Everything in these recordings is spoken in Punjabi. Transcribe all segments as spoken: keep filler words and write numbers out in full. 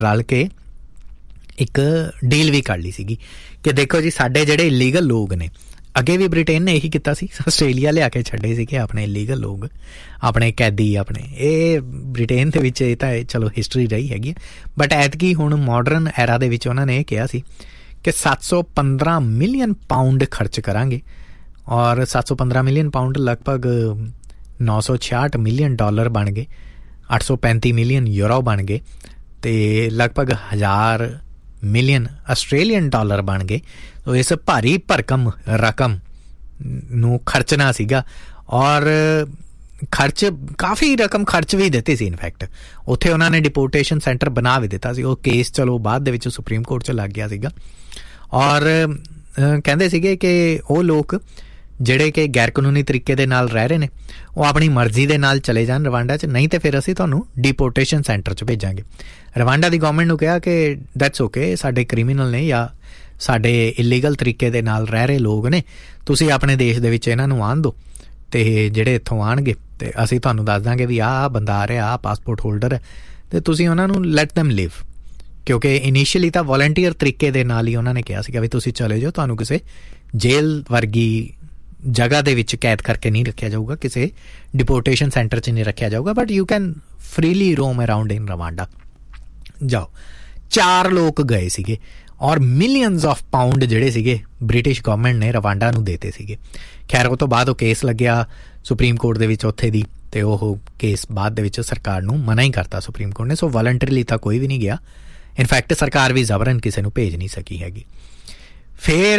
ਰਲ ਕੇ ਇੱਕ ਡੀਲ ਵੀ ਕਰ ਲਈ ਸੀਗੀ ਕਿ ਦੇਖੋ ਜੀ ਸਾਡੇ ਜਿਹੜੇ ਇਲੀਗਲ ਲੋਕ ਨੇ, ਅੱਗੇ ਵੀ ਬ੍ਰਿਟੇਨ ਨੇ ਇਹੀ ਕੀਤਾ ਸੀ, ਆਸਟ੍ਰੇਲੀਆ ਲਿਆ ਕੇ ਛੱਡੇ ਸੀਗੇ ਆਪਣੇ ਇਲੀਗਲ ਲੋਕ, ਆਪਣੇ ਕੈਦੀ ਆਪਣੇ, ਇਹ ਬ੍ਰਿਟੇਨ ਦੇ ਵਿੱਚ ਇਹ ਤਾਂ ਚਲੋ ਹਿਸਟਰੀ ਰਹੀ ਹੈਗੀ। ਬਟ ਐਤਕੀ ਹੁਣ ਮਾਡਰਨ ਐਰਾ ਦੇ ਵਿੱਚ ਉਹਨਾਂ ਨੇ ਇਹ ਕਿਹਾ ਸੀ ਕਿ ਸੱਤ ਸੌ ਪੰਦਰਾਂ ਮਿਲੀਅਨ ਪਾਊਂਡ ਖਰਚ ਕਰਾਂਗੇ, ਔਰ ਸੱਤ ਸੌ ਪੰਦਰਾਂ ਮਿਲੀਅਨ ਪਾਊਂਡ ਲਗਭਗ ਨੌ ਸੌ ਛਿਆਹਠ ਮਿਲੀਅਨ ਡਾਲਰ ਬਣ ਗਏ, ਅੱਠ ਸੌ ਪੈਂਤੀ ਮਿਲੀਅਨ ਯੂਰੋ ਬਣ ਗਏ, ਅਤੇ ਲਗਭਗ ਹਜ਼ਾਰ ਮਿਲੀਅਨ ਆਸਟ੍ਰੇਲੀਅਨ ਡਾਲਰ ਬਣ ਗਏ। ਸੋ ਇਸ ਭਾਰੀ ਭਰਕਮ ਰਕਮ ਨੂੰ ਖਰਚਣਾ ਸੀਗਾ, ਔਰ ਖਰਚ ਕਾਫੀ ਰਕਮ ਖਰਚ ਵੀ ਦਿੱਤੀ ਸੀ। ਇਨਫੈਕਟ ਉੱਥੇ ਉਹਨਾਂ ਨੇ ਡਿਪੋਰਟੇਸ਼ਨ ਸੈਂਟਰ ਬਣਾ ਵੀ ਦਿੱਤਾ ਸੀ। ਉਹ ਕੇਸ ਚਲੋ ਬਾਅਦ ਦੇ ਵਿੱਚ ਸੁਪਰੀਮ ਕੋਰਟ 'ਚ ਲੱਗ ਗਿਆ ਸੀਗਾ, ਔਰ ਕਹਿੰਦੇ ਸੀਗੇ ਕਿ ਉਹ ਲੋਕ ਜਿਹੜੇ ਕਿ ਗੈਰ ਕਾਨੂੰਨੀ ਤਰੀਕੇ ਦੇ ਨਾਲ ਰਹਿ ਰਹੇ ਨੇ ਉਹ ਆਪਣੀ ਮਰਜ਼ੀ ਦੇ ਨਾਲ ਚਲੇ ਜਾਣ ਰਵਾਂਡਾ 'ਚ, ਨਹੀਂ ਤਾਂ ਫਿਰ ਅਸੀਂ ਤੁਹਾਨੂੰ ਡਿਪੋਰਟੇਸ਼ਨ ਸੈਂਟਰ 'ਚ ਭੇਜਾਂਗੇ। ਰਵਾਂਡਾ ਦੀ ਗੌਰਮੈਂਟ ਨੂੰ ਕਿਹਾ ਕਿ ਦੈਟਸ ਓਕੇ, ਸਾਡੇ ਕ੍ਰਿਮੀਨਲ ਨੇ ਜਾਂ ਸਾਡੇ ਇਲੀਗਲ ਤਰੀਕੇ ਦੇ ਨਾਲ ਰਹਿ ਰਹੇ ਲੋਕ ਨੇ, ਤੁਸੀਂ ਆਪਣੇ ਦੇਸ਼ ਦੇ ਵਿੱਚ ਇਹਨਾਂ ਨੂੰ ਆਉਣ ਦਿਓ, ਅਤੇ ਜਿਹੜੇ ਇੱਥੋਂ ਆਉਣਗੇ ਅਤੇ ਅਸੀਂ ਤੁਹਾਨੂੰ ਦੱਸ ਦਾਂਗੇ ਵੀ ਆਹ ਬੰਦਾ ਆ ਰਿਹਾ, ਆਹ ਪਾਸਪੋਰਟ ਹੋਲਡਰ ਹੈ, ਅਤੇ ਤੁਸੀਂ ਉਹਨਾਂ ਨੂੰ ਲੈਟ ਦੈਮ ਲਿਵ। ਕਿਉਂਕਿ ਇਨੀਸ਼ੀਅਲੀ ਤਾਂ ਵੋਲੰਟੀਅਰ ਤਰੀਕੇ ਦੇ ਨਾਲ ਹੀ ਉਹਨਾਂ ਨੇ ਕਿਹਾ ਸੀਗਾ ਵੀ ਤੁਸੀਂ ਚਲੇ ਜਾਓ, ਤੁਹਾਨੂੰ ਕਿਸੇ ਜੇਲ੍ਹ ਵਰਗੀ ਜਗ੍ਹਾ ਦੇ ਵਿੱਚ ਕੈਦ ਕਰਕੇ ਨਹੀਂ ਰੱਖਿਆ ਜਾਊਗਾ, ਕਿਸੇ ਡਿਪੋਰਟੇਸ਼ਨ ਸੈਂਟਰ 'ਚ ਨਹੀਂ ਰੱਖਿਆ ਜਾਊਗਾ, but you can freely Rome around in Rwanda. ਜਾਓ, ਚਾਰ ਲੋਕ ਗਏ ਸੀਗੇ, ਔਰ ਮਿਲੀਅਨਸ ਆਫ ਪਾਊਂਡ ਜਿਹੜੇ ਸੀਗੇ ਬ੍ਰਿਟਿਸ਼ ਗੌਰਮੈਂਟ ਨੇ ਰਵਾਂਡਾ ਨੂੰ ਦੇਤੇ ਸੀਗੇ। ਖੈਰ ਉਹ ਤੋਂ ਬਾਅਦ ਉਹ ਕੇਸ ਲੱਗਿਆ ਸੁਪਰੀਮ ਕੋਰਟ ਦੇ ਵਿੱਚ ਉੱਥੇ ਦੀ, ਅਤੇ ਉਹ ਕੇਸ ਬਾਅਦ ਦੇ ਵਿੱਚ ਸਰਕਾਰ ਨੂੰ ਮਨਾ ਹੀ ਕਰਤਾ ਸੁਪਰੀਮ ਕੋਰਟ ਨੇ। ਸੋ ਵਾਲੰਟਰੀਲੀ ਤਾਂ ਕੋਈ ਵੀ ਨਹੀਂ ਗਿਆ, ਇਨਫੈਕਟ ਸਰਕਾਰ ਵੀ ਜ਼ਬਰਨ ਕਿਸੇ ਨੂੰ ਭੇਜ ਨਹੀਂ ਸਕੀ ਹੈਗੀ। ਫਿਰ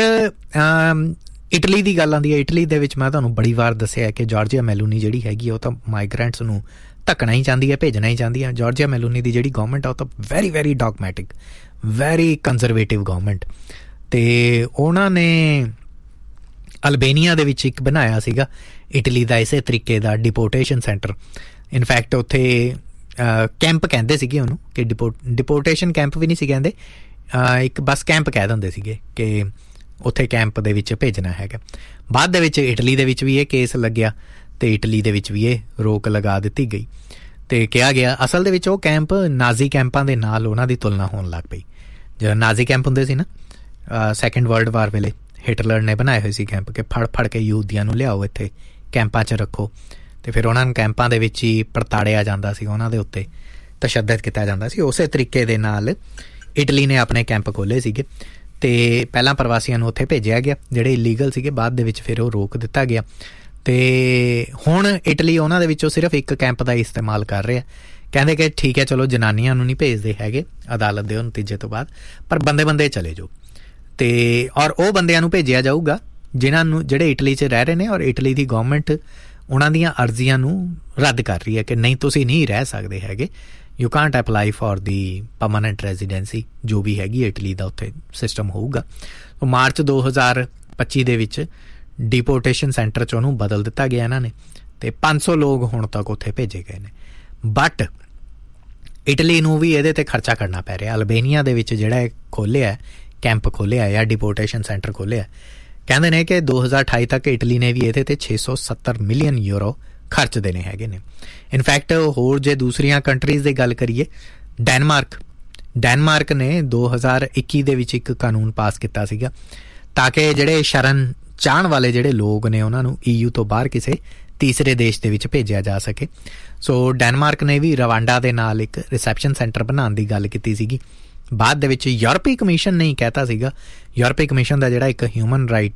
ਇਟਲੀ ਦੀ ਗੱਲ ਆਉਂਦੀ ਹੈ। ਇਟਲੀ ਦੇ ਵਿੱਚ ਮੈਂ ਤੁਹਾਨੂੰ ਬੜੀ ਵਾਰ ਦੱਸਿਆ ਕਿ ਜਾਰਜੀਆ ਮੈਲੋਨੀ ਜਿਹੜੀ ਹੈਗੀ ਉਹ ਤਾਂ ਮਾਈਗਰੈਂਟਸ ਨੂੰ ਧੱਕਣਾ ਹੀ ਚਾਹੁੰਦੀ ਹੈ, ਭੇਜਣਾ ਹੀ ਚਾਹੁੰਦੀ ਹੈ। ਜਾਰਜੀਆ ਮੈਲੋਨੀ ਦੀ ਜਿਹੜੀ ਗੌਰਮੈਂਟ ਆ ਉਹ ਤਾਂ very very ਡੌਗਮੈਟਿਕ, very conservative government, ਅਤੇ ਉਹਨਾਂ ਨੇ ਅਲਬੇਨੀਆ ਦੇ ਵਿੱਚ ਇੱਕ ਬਣਾਇਆ ਸੀਗਾ ਇਟਲੀ ਦਾ ਇਸੇ ਤਰੀਕੇ ਦਾ ਡਿਪੋਰਟੇਸ਼ਨ ਸੈਂਟਰ। ਇਨਫੈਕਟ ਉੱਥੇ ਕੈਂਪ ਕਹਿੰਦੇ ਸੀਗੇ ਉਹਨੂੰ, ਕਿ ਡਿਪੋ ਡਿਪੋਰਟੇਸ਼ਨ ਕੈਂਪ ਵੀ ਨਹੀਂ ਸੀ ਕਹਿੰਦੇ, ਇੱਕ ਬਸ ਕੈਂਪ ਕਹਿ ਦਿੰਦੇ ਸੀਗੇ ਕਿ ਉੱਥੇ ਕੈਂਪ ਦੇ ਵਿੱਚ ਭੇਜਣਾ ਹੈਗਾ। ਬਾਅਦ ਦੇ ਵਿੱਚ ਇਟਲੀ ਦੇ ਵਿੱਚ ਵੀ ਇਹ ਕੇਸ ਲੱਗਿਆ, ਅਤੇ ਇਟਲੀ ਦੇ ਵਿੱਚ ਵੀ ਇਹ ਰੋਕ ਲਗਾ ਦਿੱਤੀ ਗਈ, ਅਤੇ ਕਿਹਾ ਗਿਆ ਅਸਲ ਦੇ ਵਿੱਚ ਉਹ ਕੈਂਪ ਨਾਜ਼ੀ ਕੈਂਪਾਂ ਦੇ ਨਾਲ ਉਹਨਾਂ ਦੀ ਤੁਲਨਾ ਹੋਣ ਲੱਗ ਪਈ। ਜਦੋਂ ਨਾਜ਼ੀ ਕੈਂਪ ਹੁੰਦੇ ਸੀ ਨਾ ਸੈਕਿੰਡ ਵਰਲਡ ਵਾਰ ਵੇਲੇ, ਹਿਟਲਰ ਨੇ ਬਣਾਏ ਹੋਏ ਸੀ ਕੈਂਪ ਕਿ ਫੜ ਫੜ ਕੇ ਯਹੂਦੀਆਂ ਨੂੰ ਲਿਆਓ ਇੱਥੇ ਕੈਂਪਾਂ 'ਚ ਰੱਖੋ, ਅਤੇ ਫਿਰ ਉਹਨਾਂ ਨੂੰ ਕੈਂਪਾਂ ਦੇ ਵਿੱਚ ਹੀ ਪ੍ਰਤਾੜਿਆ ਜਾਂਦਾ ਸੀ, ਉਹਨਾਂ ਦੇ ਉੱਤੇ ਤਸ਼ੱਦਦ ਕੀਤਾ ਜਾਂਦਾ ਸੀ। ਉਸੇ ਤਰੀਕੇ ਦੇ ਨਾਲ ਇਟਲੀ ਨੇ ਆਪਣੇ ਕੈਂਪ ਖੋਲ੍ਹੇ ਸੀਗੇ, ਅਤੇ ਪਹਿਲਾਂ ਪ੍ਰਵਾਸੀਆਂ ਨੂੰ ਉੱਥੇ ਭੇਜਿਆ ਗਿਆ ਜਿਹੜੇ ਇਲੀਗਲ ਸੀਗੇ, ਬਾਅਦ ਦੇ ਵਿੱਚ ਫਿਰ ਉਹ ਰੋਕ ਦਿੱਤਾ ਗਿਆ, ਅਤੇ ਹੁਣ ਇਟਲੀ ਉਹਨਾਂ ਦੇ ਵਿੱਚੋਂ ਸਿਰਫ ਇੱਕ ਕੈਂਪ ਦਾ ਇਸਤੇਮਾਲ ਕਰ ਰਿਹਾ। ਕਹਿੰਦੇ ਕਿ ਠੀਕ ਹੈ ਚਲੋ ਜਨਾਨੀਆਂ ਨੂੰ ਨਹੀਂ ਭੇਜਦੇ ਹੈਗੇ ਅਦਾਲਤ ਦੇ ਉਹ ਨਤੀਜੇ ਤੋਂ ਬਾਅਦ, ਪਰ ਬੰਦੇ ਬੰਦੇ ਚਲੇ ਜਾਓ, ਅਤੇ ਔਰ ਉਹ ਬੰਦਿਆਂ ਨੂੰ ਭੇਜਿਆ ਜਾਊਗਾ ਜਿਨ੍ਹਾਂ ਨੂੰ ਜਿਹੜੇ ਇਟਲੀ 'ਚ ਰਹਿ ਰਹੇ ਨੇ, ਔਰ ਇਟਲੀ ਦੀ ਗੌਰਮੈਂਟ ਉਹਨਾਂ ਦੀਆਂ ਅਰਜ਼ੀਆਂ ਨੂੰ ਰੱਦ ਕਰ ਰਹੀ ਹੈ ਕਿ ਨਹੀਂ ਤੁਸੀਂ ਨਹੀਂ ਰਹਿ ਸਕਦੇ ਹੈਗੇ, you Kant apply for the permanent residency, ਜੋ ਵੀ ਹੈਗੀ ਇਟਲੀ ਦਾ ਉੱਥੇ ਸਿਸਟਮ ਹੋਊਗਾ। ਮਾਰਚ ਦੋ ਹਜ਼ਾਰ ਪੱਚੀ ਦੇ ਵਿੱਚ ਡਿਪੋਰਟੇਸ਼ਨ ਸੈਂਟਰ 'ਚ ਉਹਨੂੰ ਬਦਲ ਦਿੱਤਾ ਗਿਆ ਇਹਨਾਂ ਨੇ, ਅਤੇ ਪੰਜ ਸੌ ਲੋਕ ਹੁਣ ਤੱਕ ਉੱਥੇ ਭੇਜੇ ਗਏ ਨੇ। ਬਟ ਇਟਲੀ ਨੂੰ ਵੀ ਇਹਦੇ 'ਤੇ ਖਰਚਾ ਕਰਨਾ ਪੈ ਰਿਹਾ। ਅਲਬੇਨੀਆ ਦੇ ਵਿੱਚ ਜਿਹੜਾ ਖੋਲ੍ਹਿਆ ਕੈਂਪ ਖੋਲ੍ਹਿਆ ਜਾਂ ਡਿਪੋਰਟੇਸ਼ਨ ਸੈਂਟਰ ਖੋਲ੍ਹਿਆ, ਕਹਿੰਦੇ ਨੇ ਕਿ ਦੋ ਹਜ਼ਾਰ ਅਠਾਈ ਤੱਕ ਇਟਲੀ ਨੇ ਵੀ ਇਹਦੇ 'ਤੇ ਛੇ ਸੌ ਸੱਤਰ ਮਿਲੀਅਨ ਯੂਰੋ ਖਰਚ ਦੇਣੇ ਹੈਗੇ ਨੇ। ਇਨਫੈਕਟ ਹੋਰ ਜੇ ਦੂਸਰੀਆਂ ਕੰਟਰੀਜ਼ ਦੀ ਗੱਲ ਕਰੀਏ, ਡੈਨਮਾਰਕ ਡੈਨਮਾਰਕ ਨੇ ਦੋ ਹਜ਼ਾਰ ਇੱਕੀ ਦੇ ਵਿੱਚ ਇੱਕ ਕਾਨੂੰਨ ਪਾਸ ਕੀਤਾ ਸੀਗਾ ਤਾਂ ਕਿ ਜਿਹੜੇ ਸ਼ਰਨ ਚਾਹਣ ਵਾਲੇ ਜਿਹੜੇ ਲੋਕ ਨੇ ਉਹਨਾਂ ਨੂੰ ਈ ਯੂ ਤੋਂ ਬਾਹਰ ਕਿਸੇ ਤੀਸਰੇ ਦੇਸ਼ ਦੇ ਵਿੱਚ ਭੇਜਿਆ ਜਾ ਸਕੇ। ਸੋ ਡੈਨਮਾਰਕ ਨੇ ਵੀ ਰਵਾਂਡਾ ਦੇ ਨਾਲ ਇੱਕ ਰਿਸੈਪਸ਼ਨ ਸੈਂਟਰ ਬਣਾਉਣ ਦੀ ਗੱਲ ਕੀਤੀ ਸੀਗੀ। ਬਾਅਦ ਦੇ ਵਿੱਚ ਯੂਰਪੀ ਕਮਿਸ਼ਨ ਨੇ ਹੀ ਕਹਿਤਾ ਸੀਗਾ, ਯੂਰਪੀ ਕਮਿਸ਼ਨ ਦਾ ਜਿਹੜਾ ਇੱਕ ਹਿਊਮਨ ਰਾਈਟ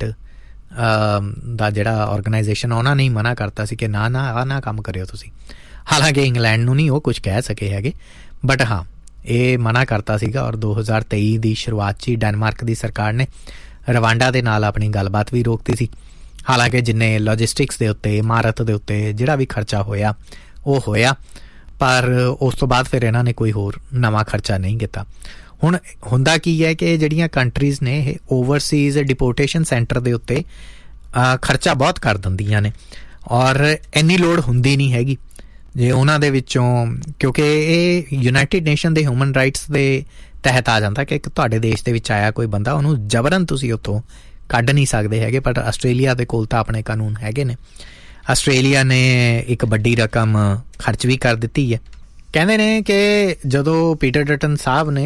ਦਾ ਜਿਹੜਾ ਔਰਗਨਾਈਜੇਸ਼ਨ ਉਹਨਾਂ ਨੇ ਹੀ ਮਨਾ ਕਰਤਾ ਸੀ ਕਿ ਨਾ ਨਾ ਆਹ ਨਾ ਕੰਮ ਕਰਿਓ ਤੁਸੀਂ। ਹਾਲਾਂਕਿ ਇੰਗਲੈਂਡ ਨੂੰ ਨਹੀਂ ਉਹ ਕੁਝ ਕਹਿ ਸਕੇ ਹੈਗੇ, ਬਟ ਹਾਂ ਇਹ ਮਨਾ ਕਰਤਾ ਸੀਗਾ। ਔਰ ਦੋ ਹਜ਼ਾਰ ਤੇਈ ਦੀ ਸ਼ੁਰੂਆਤ 'ਚ ਹੀ ਡੈਨਮਾਰਕ ਦੀ ਸਰਕਾਰ ਨੇ ਰਵਾਂਡਾ ਦੇ ਨਾਲ ਆਪਣੀ ਗੱਲਬਾਤ ਵੀ ਰੋਕਤੀ ਸੀ। ਹਾਲਾਂਕਿ ਜਿੰਨੇ ਲੌਜਿਸਟਿਕਸ ਦੇ ਉੱਤੇ, ਇਮਾਰਤ ਦੇ ਉੱਤੇ ਜਿਹੜਾ ਵੀ ਖਰਚਾ ਹੋਇਆ ਉਹ ਹੋਇਆ, ਪਰ ਉਸ ਤੋਂ ਬਾਅਦ ਫਿਰ ਇਹਨਾਂ ਨੇ ਕੋਈ ਹੋਰ ਨਵਾਂ ਖਰਚਾ ਨਹੀਂ ਕੀਤਾ। ਹੁਣ ਹੁੰਦਾ ਕੀ ਹੈ ਕਿ ਜਿਹੜੀਆਂ ਕੰਟਰੀਜ਼ ਨੇ ਇਹ ਓਵਰਸੀਜ਼ ਡਿਪੋਰਟੇਸ਼ਨ ਸੈਂਟਰ ਦੇ ਉੱਤੇ ਖਰਚਾ ਬਹੁਤ ਕਰ ਦਿੰਦੀਆਂ ਨੇ, ਔਰ ਇੰਨੀ ਲੋੜ ਹੁੰਦੀ ਨਹੀਂ ਹੈਗੀ ਜੇ ਉਹਨਾਂ ਦੇ ਵਿੱਚੋਂ, ਕਿਉਂਕਿ ਇਹ ਯੂਨਾਈਟਿਡ ਨੇਸ਼ਨ ਦੇ ਹਿਊਮਨ ਰਾਈਟਸ ਦੇ ਤਹਿਤ ਆ ਜਾਂਦਾ ਕਿ ਇੱਕ ਤੁਹਾਡੇ ਦੇਸ਼ ਦੇ ਵਿੱਚ ਆਇਆ ਕੋਈ ਬੰਦਾ, ਉਹਨੂੰ ਜਬਰਨ ਤੁਸੀਂ ਉੱਥੋਂ ਕੱਢ ਨਹੀਂ ਸਕਦੇ ਹੈਗੇ। ਪਰ ਆਸਟ੍ਰੇਲੀਆ ਦੇ ਕੋਲ ਤਾਂ ਆਪਣੇ ਕਾਨੂੰਨ ਹੈਗੇ ਨੇ। ਆਸਟ੍ਰੇਲੀਆ ਨੇ ਇੱਕ ਵੱਡੀ ਰਕਮ ਖਰਚ ਵੀ ਕਰ ਦਿੱਤੀ ਹੈ ਕਹਿੰਦੇ ਨੇ ਕਿ ਜਦੋਂ ਪੀਟਰ ਡਟਨ ਸਾਹਿਬ ਨੇ